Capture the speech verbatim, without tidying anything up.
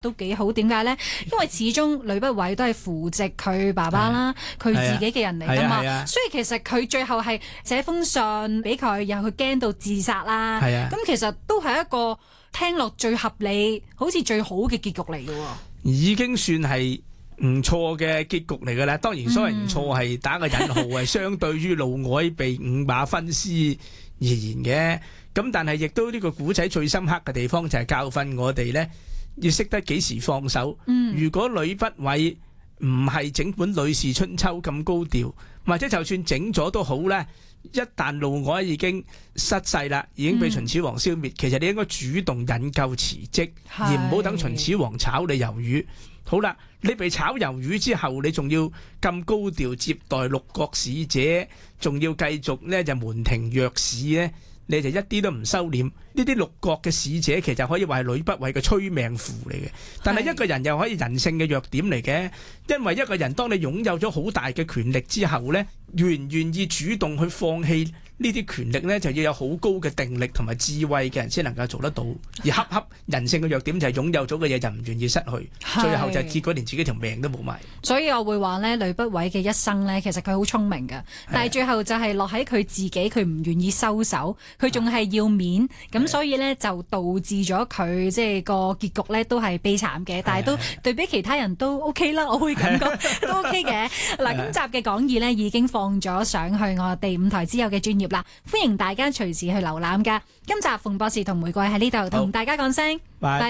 都幾好，點解呢？因為始終呂不韋都係扶植佢爸爸啦，佢自己嘅人嚟噶嘛，所以其實佢最後係寫封信俾佢，然後佢驚到自殺啦。咁其實都係一個聽落最合理，好似最好嘅結局嚟嘅。 已經算係唔錯嘅結局嚟噶啦。當然所謂唔錯係打個引號，係相對於嫪毐被五馬分屍而言嘅。咁但係亦都呢個古仔最深刻嘅地方就係教訓我哋呢，要識得幾時放手。嗯、如果呂不韋唔係整本《呂氏春秋》咁高調，或者就算整咗都好呢，一旦嫪毐已經失勢啦，已經被秦始皇消滅，嗯、其實你應該主動引咎辭職，而唔好等秦始皇炒你魷魚。好啦，你被炒魷魚之後，你仲要咁高調接待六國使者，仲要繼續呢就門庭若市呢，你就一啲都唔收斂。呢啲六國嘅使者其實可以話係呂不韋嘅催命符嚟嘅，但係一個人又可以人性嘅弱點嚟嘅，因為一個人當你擁有咗好大嘅權力之後呢，願唔願意主動去放棄呢啲權力呢，就要有好高嘅定力同埋智慧嘅人先能夠做得到。而恰恰人性嘅弱點就係擁有咗嘅嘢就唔願意失去，最後就結果連自己條命都冇埋。所以我會話呢，呂不韋嘅一生呢，其實佢好聰明嘅，但係最後就係落喺佢自己，佢唔願意收手，佢仲係要面，咁所以呢，就導致咗佢即係個結局呢都係悲慘嘅，但係都對比其他人都 OK 啦，我會咁講都 OK 嘅。嗱，今集嘅講義呢已經放咗上去我哋五台之友嘅專頁啦，歡迎大家隨時去瀏覽噶。今集馮博士同玫瑰喺呢度同大家講聲拜。